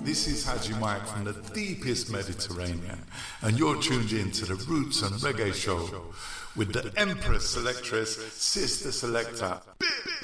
This is Haji Mike from the deepest Mediterranean, and you're tuned in to the Roots and Reggae Show with the Empress Selectress, Sister Selector.